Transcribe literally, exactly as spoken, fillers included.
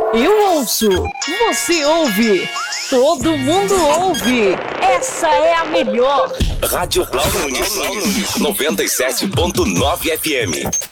Eu ouço, você ouve, todo mundo ouve. Essa é a melhor. Rádio Cloud noventa e sete ponto nove F M.